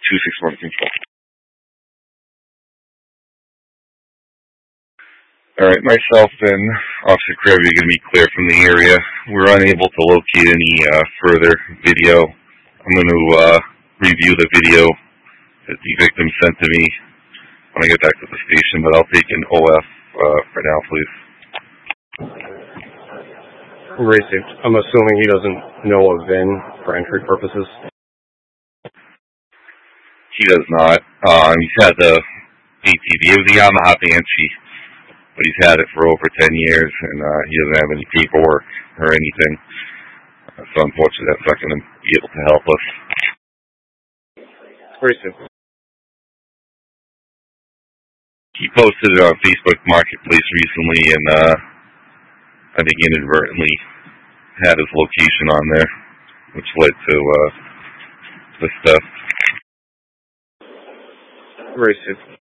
261 control. Alright, myself and Officer Krabby are going to be clear from the area. We're unable to locate any further video. I'm going to review the video that the victim sent to me when I get back to the station, but I'll take an OF for now, please. Racing. I'm assuming he doesn't know a VIN for entry purposes? He does not. He's had the ATV. It was a Yamaha Banshee, but he's had it for over 10 years, and he doesn't have any paperwork or anything. So unfortunately, that's not going to be able to help us. Racing. He posted it on Facebook Marketplace recently, and I think inadvertently had his location on there, which led to this stuff. Racing.